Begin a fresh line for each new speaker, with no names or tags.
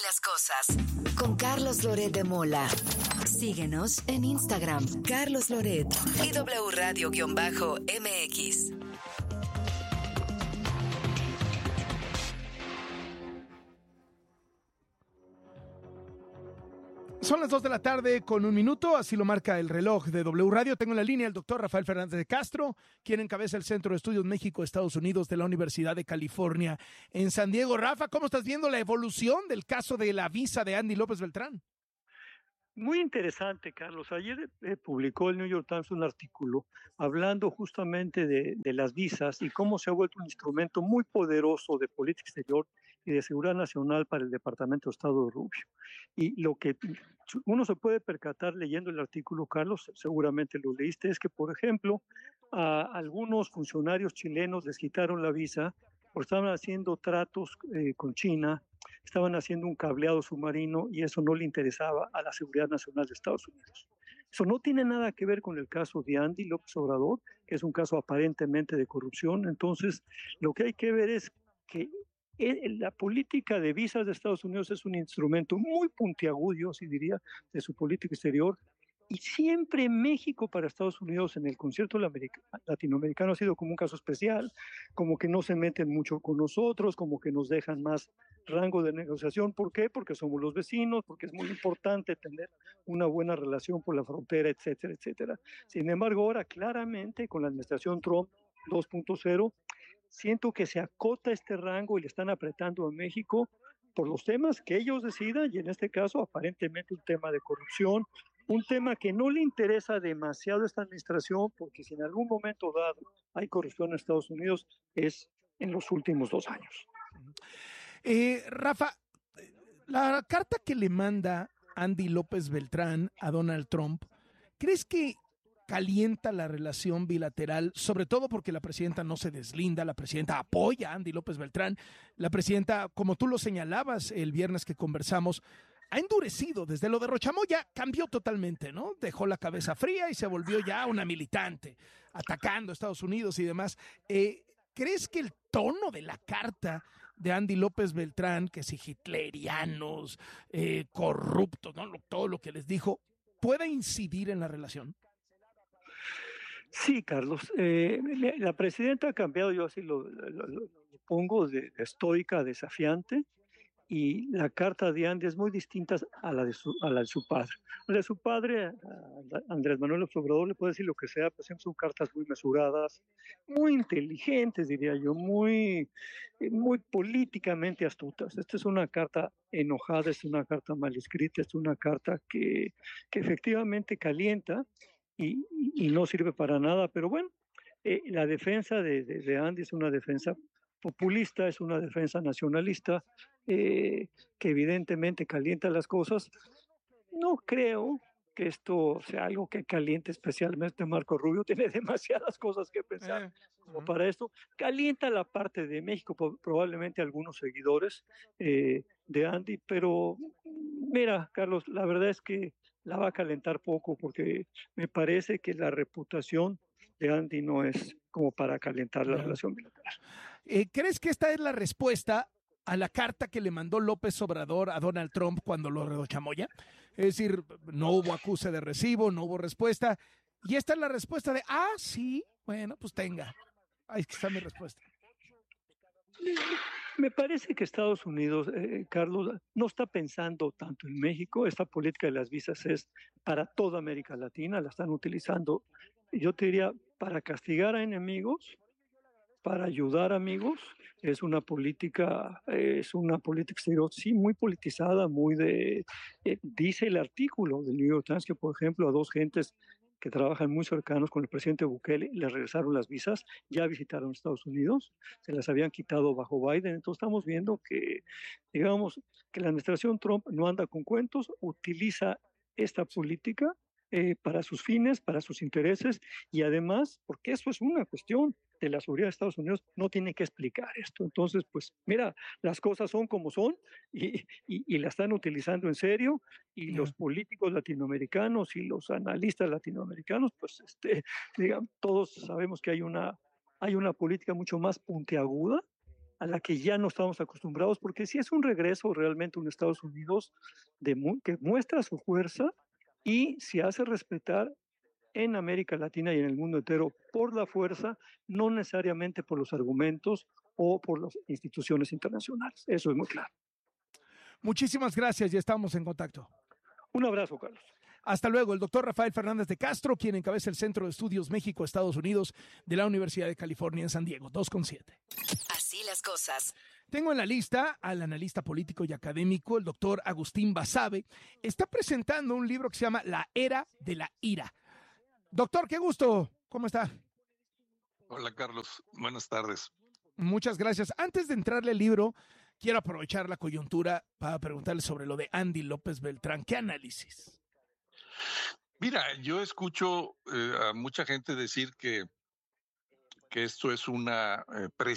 las cosas con Carlos Loret de Mola. Síguenos en Instagram, Carlos Loret y W Radio-MX.
Son las 2 de la tarde con 1 minuto, así lo marca el reloj de W Radio. Tengo en la línea al doctor Rafael Fernández de Castro, quien encabeza el Centro de Estudios México-Estados Unidos de la Universidad de California en San Diego. Rafa, ¿cómo estás viendo la evolución del caso de la visa de Andy López Beltrán?
Muy interesante, Carlos. Ayer publicó el New York Times un artículo hablando justamente de las visas y cómo se ha vuelto un instrumento muy poderoso de política exterior y de seguridad nacional para el Departamento de Estado de Rubio. Y lo que uno se puede percatar leyendo el artículo, Carlos, seguramente lo leíste, es que, por ejemplo, a algunos funcionarios chilenos les quitaron la visa porque estaban haciendo tratos con China, estaban haciendo un cableado submarino y eso no le interesaba a la seguridad nacional de Estados Unidos. Eso no tiene nada que ver con el caso de Andy López Obrador, que es un caso aparentemente de corrupción. Entonces, lo que hay que ver es que la política de visas de Estados Unidos es un instrumento muy puntiagudo, si diría, de su política exterior. Y siempre México para Estados Unidos en el concierto latinoamericano ha sido como un caso especial, como que no se meten mucho con nosotros, como que nos dejan más rango de negociación. ¿Por qué? Porque somos los vecinos, porque es muy importante tener una buena relación por la frontera, etcétera, etcétera. Sin embargo, ahora claramente con la administración Trump 2.0, siento que se acota este rango y le están apretando a México por los temas que ellos decidan, y en este caso aparentemente un tema de corrupción, un tema que no le interesa demasiado a esta administración, porque si en algún momento dado hay corrupción en Estados Unidos, es en los últimos 2 años.
Rafa, la carta que le manda Andy López Beltrán a Donald Trump, ¿crees que calienta la relación bilateral, sobre todo porque la presidenta no se deslinda, la presidenta apoya a Andy López Beltrán, la presidenta, como tú lo señalabas el viernes que conversamos, ha endurecido desde lo de Rochamoya, cambió totalmente, ¿no? Dejó la cabeza fría y se volvió ya una militante, atacando a Estados Unidos y demás. ¿Crees que el tono de la carta de Andy López Beltrán, que si hitlerianos, corruptos, ¿no? Todo lo que les dijo, pueda incidir en la relación?
Sí, Carlos. La presidenta ha cambiado, yo así lo pongo, de estoica a desafiante, y la carta de Andy es muy distinta a la de su padre. La de su padre, Andrés Manuel López Obrador, le puede decir lo que sea, pero siempre son cartas muy mesuradas, muy inteligentes, diría yo, muy políticamente astutas. Esta es una carta enojada, es una carta mal escrita, es una carta que efectivamente calienta y no sirve para nada, pero bueno, la defensa de Andy es una defensa populista, es una defensa nacionalista, que evidentemente calienta las cosas. No creo que esto sea algo que caliente especialmente Marco Rubio, tiene demasiadas cosas que pensar como para esto. Calienta la parte de México, probablemente algunos seguidores de Andy, pero mira, Carlos, la verdad es que la va a calentar poco, porque me parece que la reputación de Andy no es como para calentar la relación bilateral.
¿Crees que esta es la respuesta a la carta que le mandó López Obrador a Donald Trump cuando lo Rochamoya? Es decir, no hubo acuse de recibo, no hubo respuesta, y esta es la respuesta de, sí, bueno, pues tenga. Ahí está mi respuesta.
Me parece que Estados Unidos, Carlos, no está pensando tanto en México. Esta política de las visas es para toda América Latina, la están utilizando, yo te diría, para castigar a enemigos, para ayudar a amigos. Es una política exterior, sí, muy politizada, dice el artículo del New York Times que, por ejemplo, a 2 gentes que trabajan muy cercanos con el presidente Bukele les regresaron las visas, ya visitaron Estados Unidos, se las habían quitado bajo Biden. Entonces estamos viendo que, digamos, que la administración Trump no anda con cuentos, utiliza esta política para sus fines, para sus intereses, y además, porque eso es una cuestión de la seguridad de Estados Unidos, no tiene que explicar esto. Entonces, pues mira, las cosas son como son y la están utilizando en serio, y los políticos latinoamericanos y los analistas latinoamericanos, pues digamos, todos sabemos que hay una política mucho más puntiaguda a la que ya no estamos acostumbrados, porque sí es un regreso realmente a un Estados Unidos que muestra su fuerza y se hace respetar en América Latina y en el mundo entero por la fuerza, no necesariamente por los argumentos o por las instituciones internacionales. Eso es muy claro.
Muchísimas gracias, ya estamos en contacto.
Un abrazo, Carlos.
Hasta luego, el doctor Rafael Fernández de Castro, quien encabeza el Centro de Estudios México-Estados Unidos de la Universidad de California en San Diego, 2:7.
Así las cosas.
Tengo en la lista al analista político y académico, el doctor Agustín Basabe. Está presentando un libro que se llama La Era de la Ira. Doctor, qué gusto. ¿Cómo está?
Hola, Carlos. Buenas tardes.
Muchas gracias. Antes de entrarle al libro, quiero aprovechar la coyuntura para preguntarle sobre lo de Andy López Beltrán. ¿Qué análisis?
Mira, yo escucho a mucha gente decir que esto es una